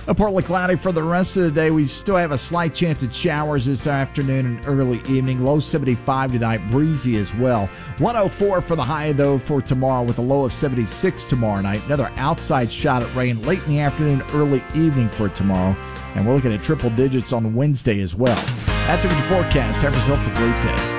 Partly cloudy for the rest of the day. We still have a slight chance of showers this afternoon and early evening. Low 75 tonight, breezy as well. 104 for the high, though, for tomorrow with a low of 76 tomorrow night. Another outside shot at rain late in the afternoon, early evening for tomorrow. And we're looking at triple digits on Wednesday as well. That's a good forecast. Have yourself a great day.